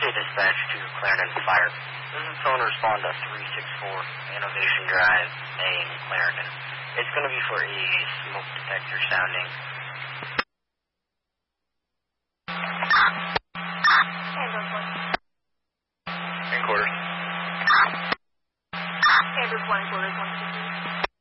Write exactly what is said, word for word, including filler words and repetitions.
Dispatch to Clarendon Fire. This is phone respond to three six four Innovation Drive A in Clarendon. It's going to be for a smoke detector sounding. In quarters. Ambers one quarters, one fifty.